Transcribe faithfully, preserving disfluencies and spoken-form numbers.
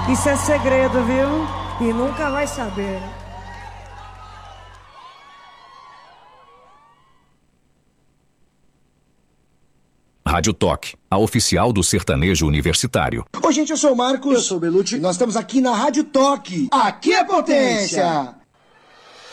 Isso é segredo, viu? E nunca vai saber. Rádio Toque, a oficial do sertanejo universitário. Oi, gente, eu sou o Marcos. Eu sou o Belucci. Nós estamos aqui na Rádio Toque. Aqui é potência!